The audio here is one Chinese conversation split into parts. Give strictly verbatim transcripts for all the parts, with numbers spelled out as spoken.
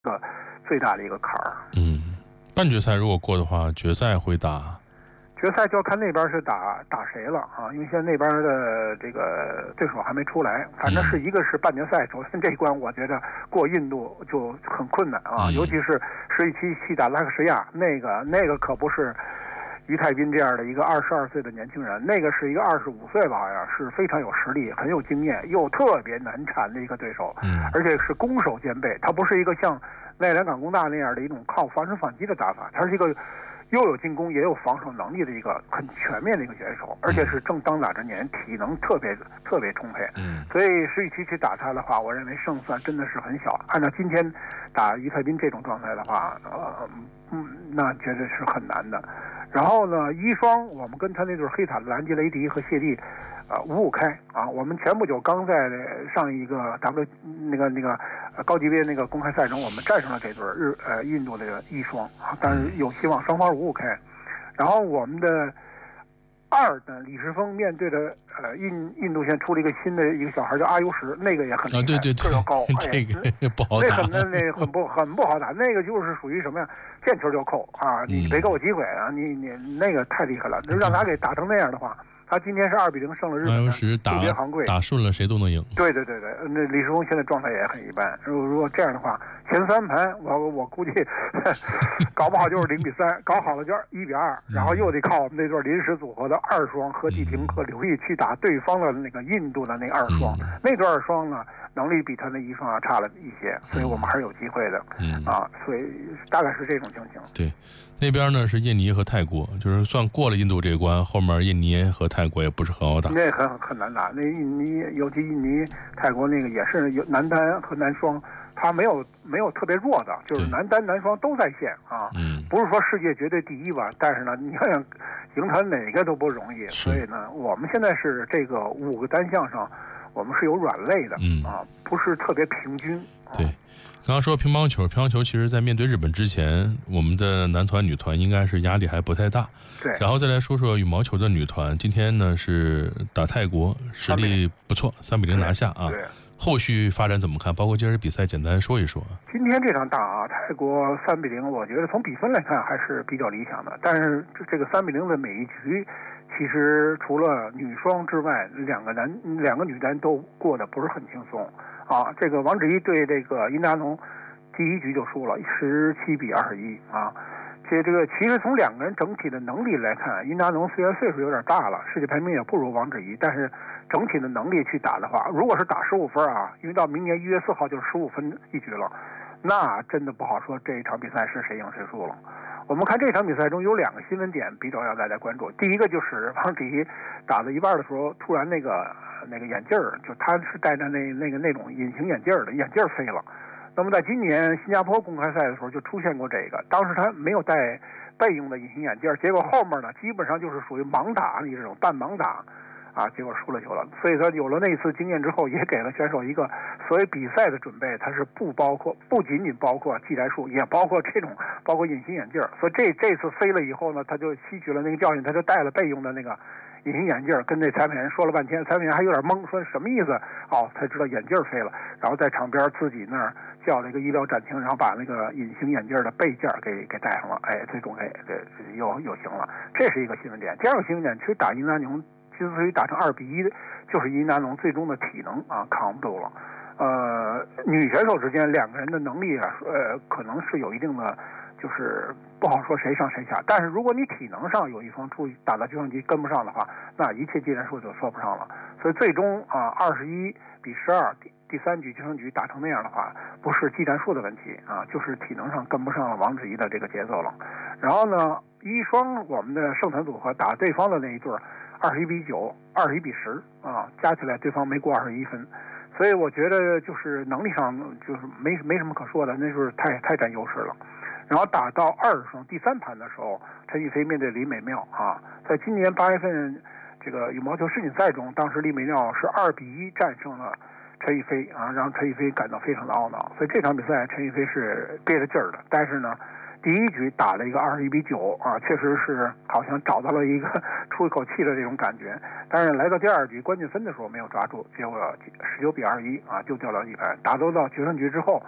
个最大的一个坎儿。 嗯，半决赛如果过的话，决赛会打。 决赛就要看那边是打打谁了啊，因为现在那边的这个对手还没出来，反正是一个是半决赛，首先这一关我觉得过印度就很困难啊， 嗯、 尤其是十一期去打拉克什亚，那个那个可不是于泰斌这样的一个二十二岁的年轻人，那个是一个二十五岁吧，好像是非常有实力、很有经验又特别难缠的一个对手， 嗯， 而且是攻守兼备，他不是一个像奈良港工大那样的一种靠防守反击的打法，他是一个又有进攻也有防守能力的一个很全面的一个选手，而且是正当打之年，体能特别特别充沛。 嗯， 所以十一期去打他的话，我认为胜算真的是很小。按照今天打于泰斌这种状态的话，呃，嗯，那绝对是很难的。然后呢，一双我们跟他那对黑塔的兰吉雷迪和谢帝，呃，五五开啊。我们前不久刚在上一个 W 那个那个高级别那个公开赛中，我们战胜了这对日呃印度的一双，但是有希望双方五五开。然后我们的二的李世峰面对的呃印印度现在出了一个新的一个小孩叫阿尤什，那个也很厉害， 啊，对对对， 个儿高， 这个不好打， 那很那那很不很不好打，那个就是属于什么呀？见球就扣啊！你别给我机会啊！你你那个太厉害了，就让他给打成那样的话，他今天是二比零胜了日本， 阿尤什打特别昂贵， 打顺了谁都能赢。 对对对对，那李世峰现在状态也很一般。如果如果这样的话，前三盘我我估计搞不好就是零比三，搞好了就是一比二，然后又得靠我们那对临时组合的二双何继廷和刘毅去打对方的那个印度的那二双， 嗯、 那对二双呢能力比他那一双要差了一些，所以我们还是有机会的。 嗯啊，所以大概是这种情形。 对，那边呢是印尼和泰国，就是算过了印度这关，后面印尼和泰国也不是很好打。 那很很难打，那印尼尤其印尼、泰国那个也是有男单和男双。他没有没有特别弱的，就是男单男双都在线啊， 嗯， 不是说世界绝对第一吧，但是呢，你看赢他哪个都不容易，所以呢，我们现在是这个五个单项上，我们是有软肋的， 嗯啊，不是特别平均。啊、 对，刚刚说乒乓球，乒乓球其实在面对日本之前，我们的男团、女团应该是压力还不太大。 对， 然后再来说说羽毛球的女团，今天呢是打泰国，实力不错，三比零拿下啊。 对。 后续发展怎么看？包括今儿比赛，简单说一说。 今天这场打啊，泰国三比零，我觉得从比分来看还是比较理想的。但是这个三比零的每一局，其实除了女双之外，两个男两个女单都过得不是很轻松啊。这个王芷怡对这个殷达农，第一局就输了，十七比二十一啊。这这个其实从两个人整体的能力来看，殷达农虽然岁数有点大了，世界排名也不如王芷怡，但是整体的能力去打的话，如果是打十五分啊，因为到明年一月四号就是十五分一局了，那真的不好说这一场比赛是谁赢谁输了。我们看这场比赛中有两个新闻点比较让大家关注，第一个就是王芷怡打到一半的时候，突然那个那个眼镜儿，就他是戴着那那个那种隐形眼镜的，眼镜飞了。那么在今年新加坡公开赛的时候就出现过这个，当时他没有戴备用的隐形眼镜，结果后面呢基本上就是属于盲打的这种半盲打啊，结果输了球了。所以说有了那次经验之后，也给了选手一个所谓比赛的准备，它是不包括不仅仅包括技战术，也包括这种包括隐形眼镜。所以这这次飞了以后呢，他就吸取了那个教训，他就戴了备用的那个隐形眼镜，跟那裁判员说了半天，裁判员还有点懵，说什么意思？哦，才知道眼镜飞了，然后在场边自己那儿叫了一个医疗暂停，然后把那个隐形眼镜的背件给给戴上了，哎，最终哎这又又行了，这是一个新闻点。第二个新闻点，其实打殷达农之所以打成二比一，就是殷达农最终的体能啊扛不住了。呃，女选手之间两个人的能力啊，呃，可能是有一定的。就是不好说谁上谁下，但是如果你体能上有一方出打到计算机跟不上的话，那一切技战术就说不上了。所以最终啊，二十一比十二，第第三局计算局打成那样的话，不是技战术的问题啊，就是体能上跟不上王芷怡的这个节奏了。然后呢，一双我们的胜团组合打对方的那一对二十一比九，二十一比十啊，加起来对方没过二十一分。所以我觉得就是能力上就是没没什么可说的，那就是太太占优势了。然后打到二双第三盘的时候，陈雨菲面对李美妙啊，在今年八月份这个羽毛球世锦赛中，当时李美妙是二比一战胜了陈雨菲啊，让陈雨菲感到非常的懊恼。所以这场比赛陈雨菲是憋着劲儿的，但是呢，第一局打了一个二十一比九啊，确实是好像找到了一个出一口气的这种感觉。但是来到第二局关键分的时候没有抓住，结果十九比二十一啊就掉到一盘。打斗到决胜局之后，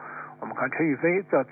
我们看陈雨菲在